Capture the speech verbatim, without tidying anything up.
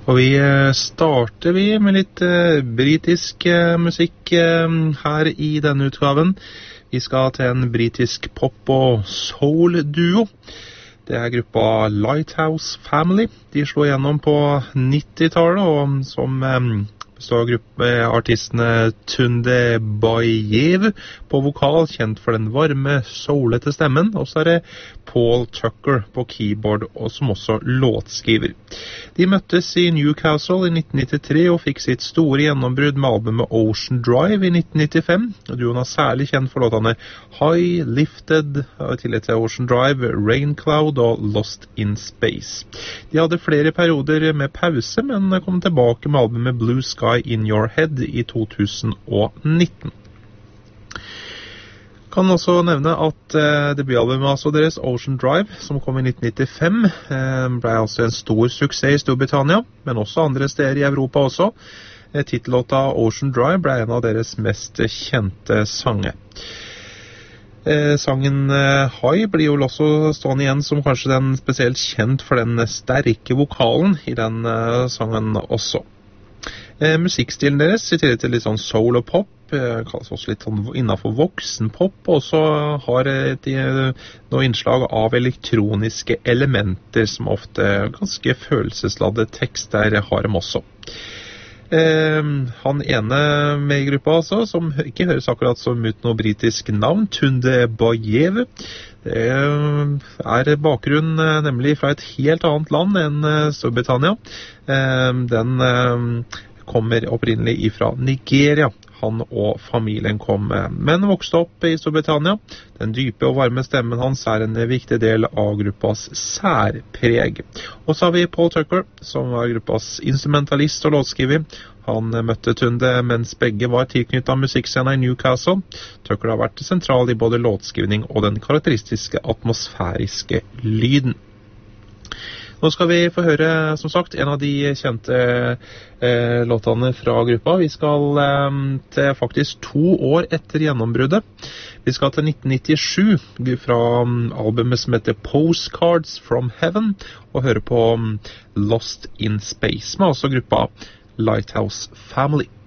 Og vi starter vi med litt eh, britisk eh, musikk eh, her i denne utgaven. Vi skal til en britisk pop- og soul-duo. Det er gruppa Lighthouse Family. De slo gjennom på nittitallet, og som eh, består av gruppe artistene Tunde Bayev på vokal, kjent for den varme, soulete stemmen, og så er det Paul Tucker på keyboard, og som også låtskriver. De møttes i Newcastle i nitten nittitre og fikk sitt store gjennombrudd med albumet Ocean Drive i nitten nittifem. Duoen er særlig kjent for låtene High, Lifted, i tillegg til Ocean Drive, Rain Cloud og Lost in Space. De hadde flere perioder med pause, men kom tilbake med albumet Blue Sky in Your Head i to tusen nitten. Kan også nevne at eh, debutalbumet altså deres, Ocean Drive, som kom i nitten nittifem, eh, ble altså en stor suksess i Storbritannia, men også andre steder i Europa også. Eh, titellåta Ocean Drive ble en av deres mest kjente sanger. Eh, sangen eh, High blir jo også stående igjen som kanskje den spesielt kjent for den sterke vokalen i den eh, sangen også. Eh, musikkstilen deres, i tillegg til litt sånn soul og pop, eh, kalles også litt sånn innenfor voksenpop, og så har de noe innslag av elektroniske elementer, som ofte ganske følelsesladde tekster har dem også. Eh, han ene med i gruppa altså, som ikke høres akkurat som ut noe britisk navn, Tunde Bayev, det er bakgrunn nemlig fra et helt annet land enn Storbritannia. Eh, den eh, kommer opprinnelig ifra Nigeria. Han og familien kom, men vokste opp i Storbritannia. Den dype og varme stemmen hans er en viktig del av gruppas særpreg. Og så har vi Paul Tucker, som var gruppas instrumentalist og låtskriver. Han møtte Tunde mens begge var tilknyttet musikkscenen i Newcastle. Tucker har vært sentral i både låtskrivning og den karakteristiske atmosfæriske lyden. Nå skal vi få høre, som sagt, en av de kjente eh, låtene fra gruppa. Vi skal eh, til faktisk to år etter gjennombruddet. Vi skal til nitten nittisju fra um, albumet som heter Postcards from Heaven, og høre på um, Lost in Space, med også gruppa Lighthouse Family.